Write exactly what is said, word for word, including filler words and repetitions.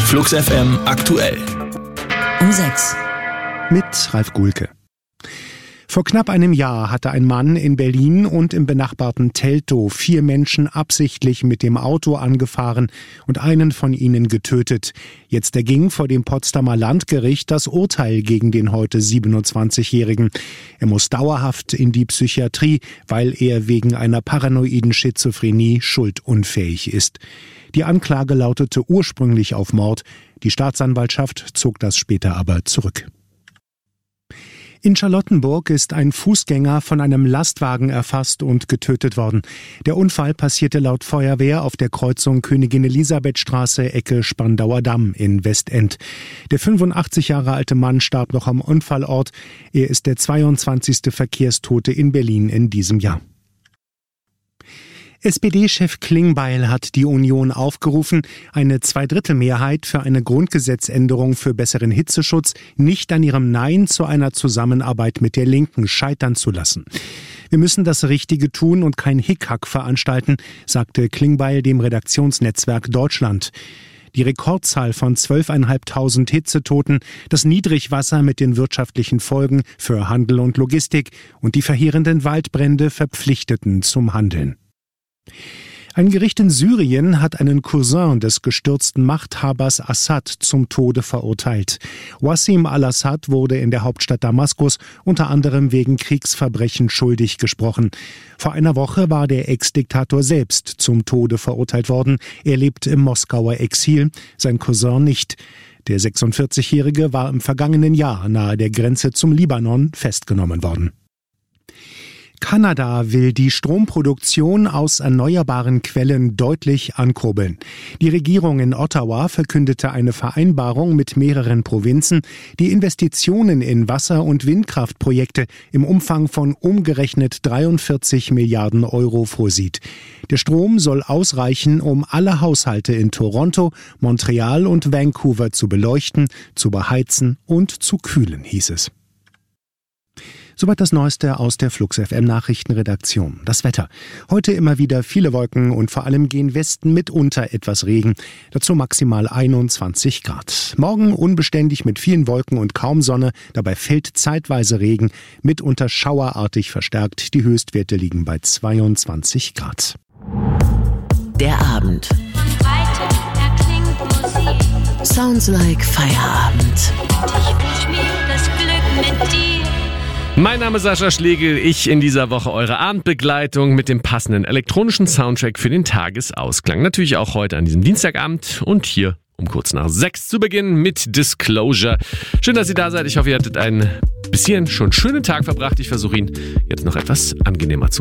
Flux F M aktuell. Um sechs. Mit Ralf Gulke. Vor knapp einem Jahr hatte ein Mann in Berlin und im benachbarten Teltow vier Menschen absichtlich mit dem Auto angefahren und einen von ihnen getötet. Jetzt erging vor dem Potsdamer Landgericht das Urteil gegen den heute siebenundzwanzigjährigen. Er muss dauerhaft in die Psychiatrie, weil er wegen einer paranoiden Schizophrenie schuldunfähig ist. Die Anklage lautete ursprünglich auf Mord. Die Staatsanwaltschaft zog das später aber zurück. In Charlottenburg ist ein Fußgänger von einem Lastwagen erfasst und getötet worden. Der Unfall passierte laut Feuerwehr auf der Kreuzung Königin-Elisabeth-Straße, Ecke Spandauer Damm in Westend. Der fünfundachtzig Jahre alte Mann starb noch am Unfallort. Er ist der zweiundzwanzigste Verkehrstote in Berlin in diesem Jahr. S P D-Chef Klingbeil hat die Union aufgerufen, eine Zweidrittelmehrheit für eine Grundgesetzänderung für besseren Hitzeschutz nicht an ihrem Nein zu einer Zusammenarbeit mit der Linken scheitern zu lassen. Wir müssen das Richtige tun und kein Hickhack veranstalten, sagte Klingbeil dem Redaktionsnetzwerk Deutschland. Die Rekordzahl von zwölftausendfünfhundert Hitzetoten, das Niedrigwasser mit den wirtschaftlichen Folgen für Handel und Logistik und die verheerenden Waldbrände verpflichteten zum Handeln. Ein Gericht in Syrien hat einen Cousin des gestürzten Machthabers Assad zum Tode verurteilt. Wassim al-Assad wurde in der Hauptstadt Damaskus unter anderem wegen Kriegsverbrechen schuldig gesprochen. Vor einer Woche war der Ex-Diktator selbst zum Tode verurteilt worden. Er lebt im Moskauer Exil, sein Cousin nicht. Der sechsundvierzigjährige war im vergangenen Jahr nahe der Grenze zum Libanon festgenommen worden. Kanada will die Stromproduktion aus erneuerbaren Quellen deutlich ankurbeln. Die Regierung in Ottawa verkündete eine Vereinbarung mit mehreren Provinzen, die Investitionen in Wasser- und Windkraftprojekte im Umfang von umgerechnet dreiundvierzig Milliarden Euro vorsieht. Der Strom soll ausreichen, um alle Haushalte in Toronto, Montreal und Vancouver zu beleuchten, zu beheizen und zu kühlen, hieß es. Soweit das Neueste aus der Flux F M Nachrichtenredaktion. Das Wetter. Heute immer wieder viele Wolken und vor allem gen Westen mitunter etwas Regen. Dazu maximal einundzwanzig Grad. Morgen unbeständig mit vielen Wolken und kaum Sonne. Dabei fällt zeitweise Regen, mitunter schauerartig verstärkt. Die Höchstwerte liegen bei zweiundzwanzig Grad. Der Abend. Von weitem erklingt Musik. Sounds like Feierabend. Ich wünsch mir das Glück mit dir. Mein Name ist Sascha Schlegel, ich in dieser Woche eure Abendbegleitung mit dem passenden elektronischen Soundtrack für den Tagesausklang. Natürlich auch heute an diesem Dienstagabend und hier um kurz nach sechs zu Beginn mit Disclosure. Schön, dass ihr da seid. Ich hoffe, ihr hattet einen bis hierhin schon schönen Tag verbracht. Ich versuche ihn jetzt noch etwas angenehmer zu